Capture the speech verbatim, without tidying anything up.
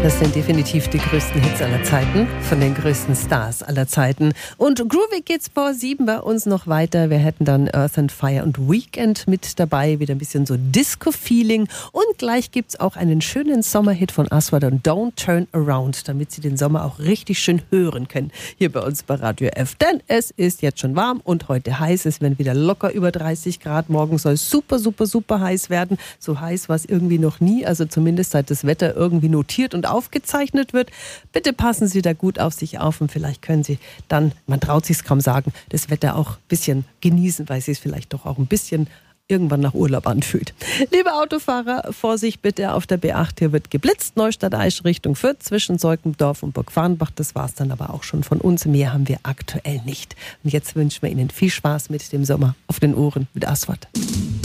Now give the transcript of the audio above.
Das sind definitiv die größten Hits aller Zeiten, von den größten Stars aller Zeiten. Und groovy geht's vor sieben bei uns noch weiter. Wir hätten dann Earth and Fire und Weekend mit dabei, wieder ein bisschen so Disco-Feeling. Und gleich gibt's auch einen schönen Sommerhit von Aswad und Don't Turn Around, damit Sie den Sommer auch richtig schön hören können, hier bei uns bei Radio F. Denn es ist jetzt schon warm und heute heiß. Es werden wieder locker über dreißig Grad. Morgen soll es super, super, super heiß werden. So heiß war es irgendwie noch nie, also zumindest seit das Wetter irgendwie notiert und aufgezeichnet wird. Bitte passen Sie da gut auf sich auf und vielleicht können Sie dann, man traut sich es kaum sagen, das Wetter auch ein bisschen genießen, weil Sie es vielleicht doch auch ein bisschen irgendwann nach Urlaub anfühlt. Liebe Autofahrer, Vorsicht bitte auf der B acht. Hier wird geblitzt, Neustadt-Aisch Richtung Fürth, zwischen Seukendorf und Burgfarrnbach. Das war es dann aber auch schon von uns. Mehr haben wir aktuell nicht. Und jetzt wünschen wir Ihnen viel Spaß mit dem Sommer auf den Ohren mit Aswad.